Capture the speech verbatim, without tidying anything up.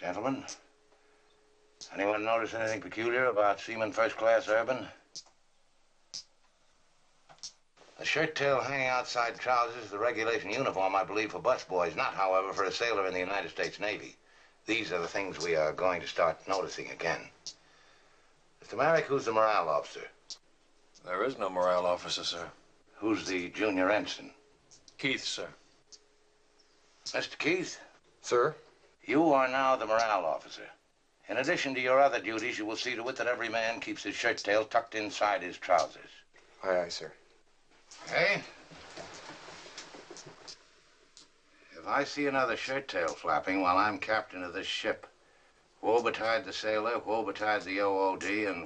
Gentlemen, anyone notice anything peculiar about Seaman First Class Urban? The shirt tail hanging outside trousers is the regulation uniform, I believe, for busboys, not, however, for a sailor in the United States Navy. These are the things we are going to start noticing again. Mister Merrick, who's the morale officer? There is no morale officer, sir. Who's the junior ensign? Keith, sir. Mister Keith? Sir? You are now the morale officer. In addition to your other duties, you will see to it that every man keeps his shirt tail tucked inside his trousers. Aye, aye, sir. Okay? If I see another shirt tail flapping while I'm captain of this ship, woe betide the sailor, woe betide the O O D, and